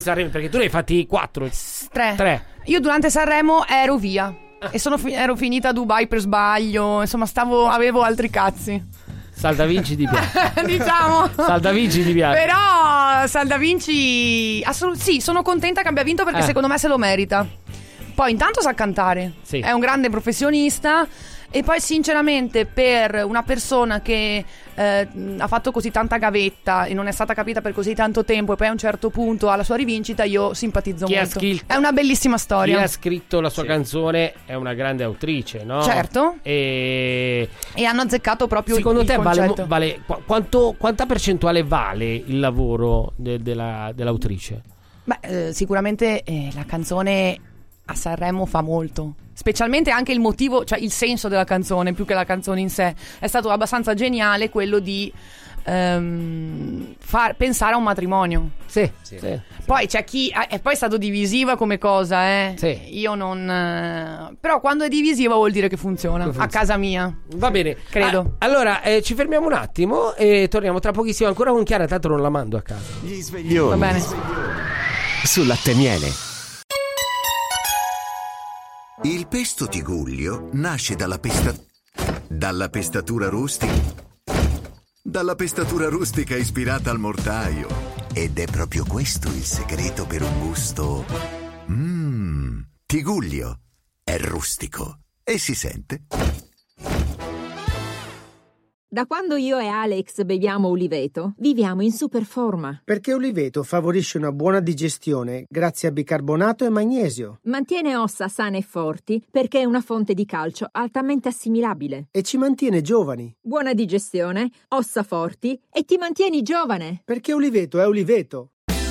Sanremo, perché tu ne hai fatti 4. 3. Io durante Sanremo ero via e ero finita a Dubai per sbaglio, insomma avevo altri cazzi. Saldavinci ti piace? Diciamo. Saldavinci ti piace? Però Saldavinci sì, sono contenta che abbia vinto perché secondo me se lo merita. Poi intanto sa cantare, sì. È un grande professionista. E poi sinceramente per una persona che ha fatto così tanta gavetta e non è stata capita per così tanto tempo e poi a un certo punto alla sua rivincita, io simpatizzo molto. È una bellissima storia. Chi ha scritto la sua canzone è una grande autrice, no? Certo. E hanno azzeccato proprio secondo il te concetto. vale quanta percentuale vale il lavoro dell'autrice? Beh, sicuramente la canzone a Sanremo fa molto, specialmente anche il motivo, cioè il senso della canzone più che la canzone in sé. È stato abbastanza geniale quello di far pensare a un matrimonio. Sì. Poi c'è chi e poi è stato divisiva come cosa, Sì. Io non però quando è divisiva vuol dire che funziona. A casa mia. Va bene, credo. Allora ci fermiamo un attimo e torniamo tra pochissimo ancora con Chiara, tanto non la mando a casa. Gli sveglioni. Va bene. Sul Latte e Miele. Il pesto Tigullio nasce dalla pestatura rustica ispirata al mortaio. Ed è proprio questo il segreto per un gusto. Tigullio è rustico e si sente. Da quando io e Alex beviamo Uliveto, viviamo in super forma. Perché Uliveto favorisce una buona digestione grazie a bicarbonato e magnesio. Mantiene ossa sane e forti perché è una fonte di calcio altamente assimilabile. E ci mantiene giovani. Buona digestione, ossa forti e ti mantieni giovane. Perché Uliveto è Uliveto.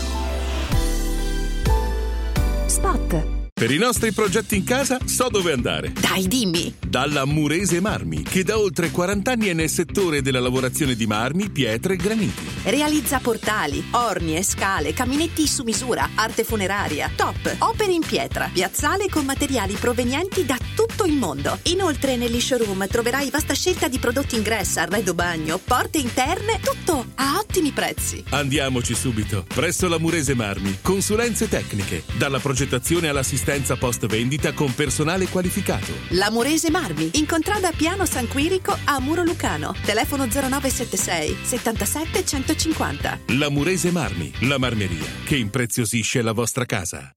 Spot. Per i nostri progetti in casa so dove andare. Dai, dimmi. Dalla Murese Marmi, che da oltre 40 anni è nel settore della lavorazione di marmi, pietre e graniti. Realizza portali, orni e scale, caminetti su misura, arte funeraria, top, opere in pietra, piazzale con materiali provenienti da tutto il mondo. Inoltre negli showroom troverai vasta scelta di prodotti ingresso, arredo bagno, porte interne, tutto a ottimi prezzi. Andiamoci subito. Presso la Murese Marmi, consulenze tecniche, dalla progettazione all'assistenza post vendita con personale qualificato. La Murese Marmi, in contrada Piano San Quirico a Muro Lucano. Telefono 0976 77 150. La Murese Marmi, la marmeria che impreziosisce la vostra casa.